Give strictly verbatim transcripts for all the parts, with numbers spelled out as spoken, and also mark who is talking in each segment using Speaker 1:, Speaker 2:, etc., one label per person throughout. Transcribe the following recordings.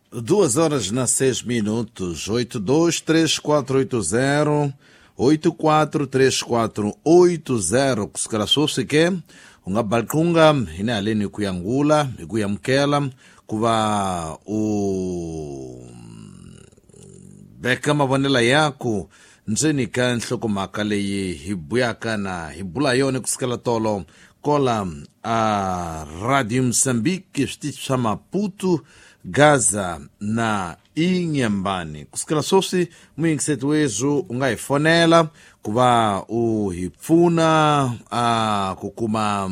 Speaker 1: Duas horas na seis minutos, oito dois três quatro oito zero, oito quatro três quatro oito zero, kusikala sosike, unga balkunga, ina aleni kuyangula, kuyamkela, kuva u beka mavonela yaku, nzeni ka nhloko mhaka leyi hi buyaka na hi bula yone kusikala tolo, kola a Radio Msambiki, switichi swa Maputo, Gaza na Inhambane. Kusikala sosi muingiseti wezu unga ifonela kuva uhipfuna uh, kukuma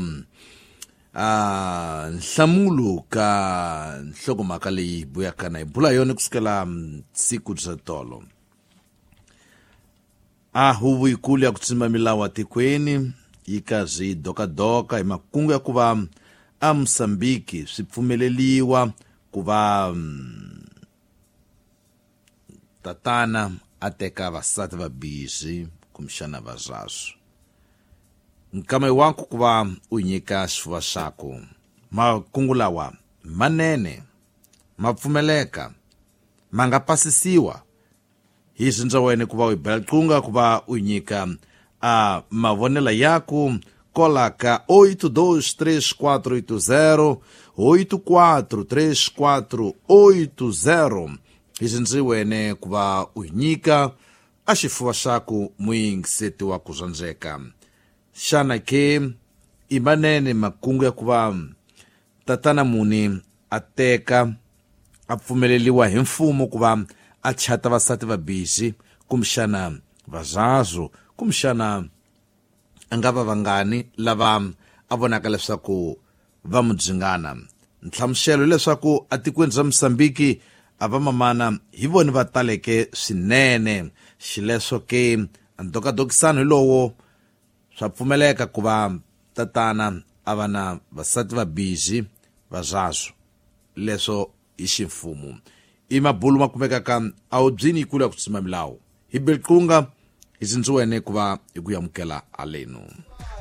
Speaker 1: uh, nhlamulo ka nhloko mhaka leyi buyaka na ibula yone kusikala siku za tolo. A huvu ikulu ya kutsima milawu atikweni ikazi doka doka ima kungu ya kuva a Msambiki swipfumeleliwa kuva um, tatana ateka vasati vabizi kumshana vazazo. Nkama iwanku kuva unyika shuwa shako. Makungu lawa manene, mapfumeleka, mangapasisiwa. Hizi nza wene kuva uibelkunga kuva unyika a uh, mavonela yaku kola ka oito dois três quatro oito zero, oito quatro três quatro oito zero. Hizi nzi wene kuva unyika a xifuwa xaku muingiseti wa kuzanzeka. Xana ke imanene makungu ya kuva tatana muni ateka a pfumeleliwa hi mfumo kuva a chata vasati vabizi kumxana vazazo kumxana angava vangani lava a vonaka leswaku va mudzingana. Nhlamuxelo leswaku atikweni za Msambiki a va mamana hi voni va taleke swinene, xileswo ke ndokadokisano hi lowo swa pfumeleka kuva tatana a va na vasati vabizi vazazo, leswo hi ximfumo. I mabulu ma kumekaka a wubyini ikulu ya kutsima milawu hi belkunga hi zindziwene kuva hi ku yamukela alenu.